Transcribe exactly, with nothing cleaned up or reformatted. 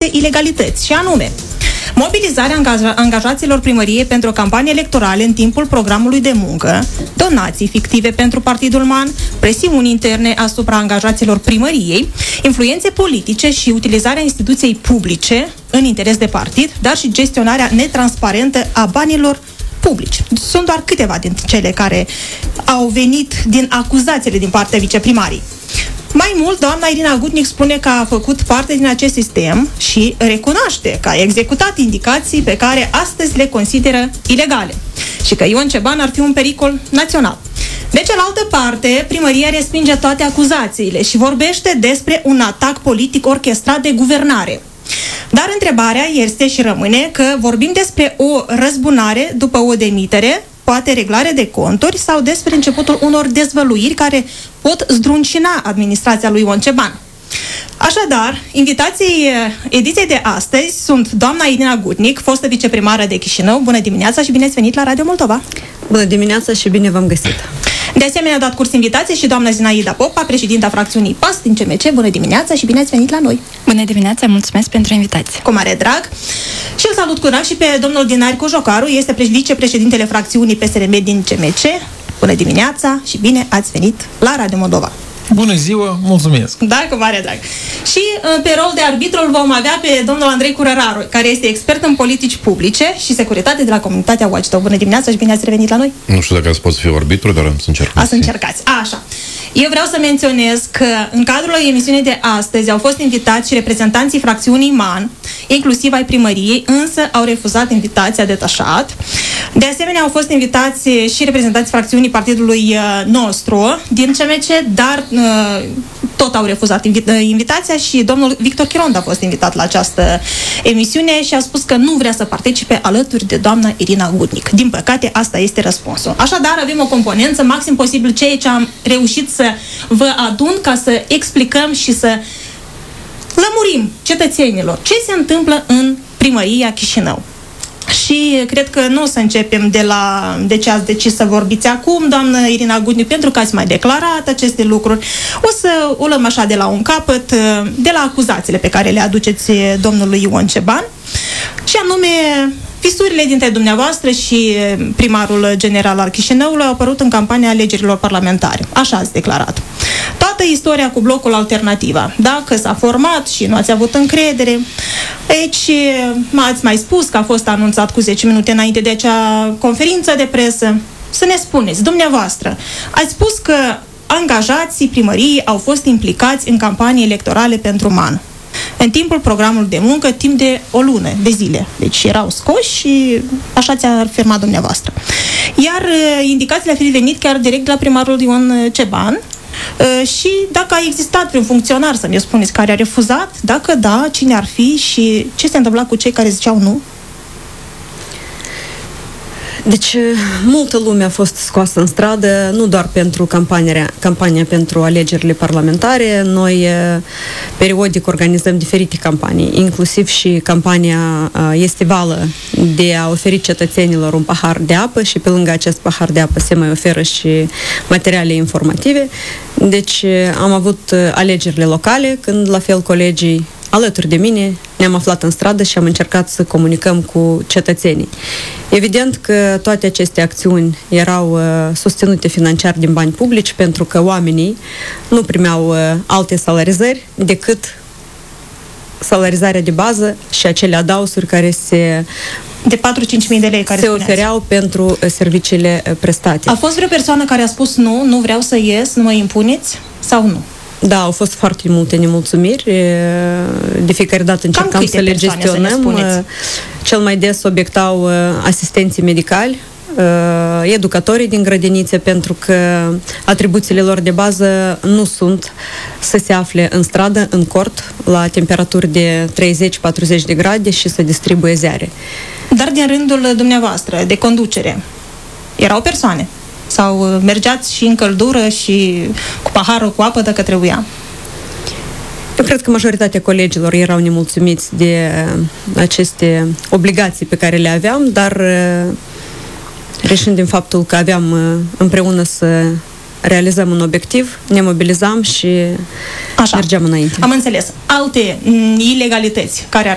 alte ilegalități, și anume mobilizarea angaja- angajaților primăriei pentru o campanie electorală în timpul programului de muncă, donații fictive pentru Partidul MAN, presiuni interne asupra angajaților primăriei, influențe politice și utilizarea instituției publice în interes de partid, dar și gestionarea netransparentă a banilor publici. Sunt doar câteva dintre cele care au venit din acuzațiile din partea viceprimarii. Mai mult, doamna Irina Gutnic spune că a făcut parte din acest sistem și recunoaște că a executat indicații pe care astăzi le consideră ilegale și că Ion Ceban ar fi un pericol național. De cealaltă parte, primăria respinge toate acuzațiile și vorbește despre un atac politic orchestrat de guvernare. Dar întrebarea este și rămâne că vorbim despre o răzbunare după o demitere, poate reglare de conturi sau despre începutul unor dezvăluiri care pot zdruncina administrația lui Ion Ceban. Așadar, invitații ediției de astăzi sunt doamna Irina Gutnic, fostă viceprimară de Chișinău. Bună dimineața și bine ați venit la Radio Moldova! Bună dimineața și bine v-am găsit! De asemenea, a dat curs invitație și doamna Zinaida Popa, președinta fracțiunii P A S din C M C. Bună dimineața și bine ați venit la noi! Bună dimineața, mulțumesc pentru invitație! Cu mare drag! Și îl salut cu drag și pe domnul Dinari Cojocaru, este vicepreședintele fracțiunii P S R M din C M C. Bună dimineața și bine ați venit la Radio Moldova! Bună ziua, mulțumesc! Da, cu mare drag. Și pe rol de arbitru îl vom avea pe domnul Andrei Curăraru, care este expert în politici publice și securitate de la comunitatea Watchdog. Bună dimineața și bine ați revenit la noi! Nu știu dacă ați pot să fiu arbitru, dar am să încerc. A să încercați. Așa. Eu vreau să menționez că în cadrul emisiunii de astăzi au fost invitați și reprezentanții fracțiunii MAN, inclusiv ai primăriei, însă au refuzat invitația detașat. De asemenea, au fost invitați și reprezentanții fracțiunii partidului nostru din C M C, dar tot au refuzat invitația și domnul Victor Chironda a fost invitat la această emisiune și a spus că nu vrea să participe alături de doamna Irina Gutnic. Din păcate, asta este răspunsul. Așadar, avem o componență, maxim posibil ceea ce am reușit să vă adun ca să explicăm și să lămurim cetățenilor ce se întâmplă în primăria Chișinău. Și cred că nu o să începem de la de ce ați decis să vorbiți acum, doamnă Irina Gutnic, pentru că ați mai declarat aceste lucruri. O să o luăm așa de la un capăt, de la acuzațiile pe care le aduceți domnului Ion Ceban, și anume fisurile dintre dumneavoastră și primarul general al Chișinăului au apărut în campania alegerilor parlamentare. Așa ați declarat. Toată istoria cu blocul Alternativa, dacă s-a format și nu ați avut încredere. Aici m-ați mai spus că a fost anunțat cu zece minute înainte de acea conferință de presă. Să ne spuneți, dumneavoastră, ați spus că angajații primăriei au fost implicați în campanii electorale pentru MAN în timpul programului de muncă, timp de o lună de zile. Deci erau scoși și așa ți-a afirmat dumneavoastră. Iar indicațiile ar fi venit chiar direct de la primarul Ion Ceban. Și dacă a existat vreun funcționar, să-mi spuneți, care a refuzat, dacă da, cine ar fi și ce se întâmpla cu cei care ziceau nu? Deci, multă lume a fost scoasă în stradă, nu doar pentru campania, campania pentru alegerile parlamentare. Noi periodic organizăm diferite campanii, inclusiv și campania estivală de a oferi cetățenilor un pahar de apă și pe lângă acest pahar de apă se mai oferă și materiale informative. Deci, am avut alegerile locale, când la fel colegii alături de mine ne-am aflat în stradă și am încercat să comunicăm cu cetățenii. Evident că toate aceste acțiuni erau uh, susținute financiar din bani publici, pentru că oamenii nu primeau uh, alte salarizări decât salarizarea de bază și acele adausuri care se de patru-cinci mii de lei care se spuneați. Ofereau pentru serviciile prestate. A fost vreo persoană care a spus nu, nu vreau să ies, nu mă impuneți sau nu? Da, au fost foarte multe nemulțumiri. De fiecare dată încercam să le gestionăm. Să Cel mai des obiectau asistenții medicali, educatorii din grădinițe, pentru că atribuțiile lor de bază nu sunt să se afle în stradă, în cort, la temperaturi de treizeci-patruzeci de grade și să distribuie ziare. Dar din rândul dumneavoastră, de conducere, erau persoane? Sau mergeați și în căldură și cu paharul cu apă dacă trebuia? Eu cred că majoritatea colegilor erau nemulțumiți de aceste obligații pe care le aveam, dar reșind din faptul că aveam împreună să realizăm un obiectiv, ne mobilizam și așa mergeam înainte. Am înțeles. Alte ilegalități care ar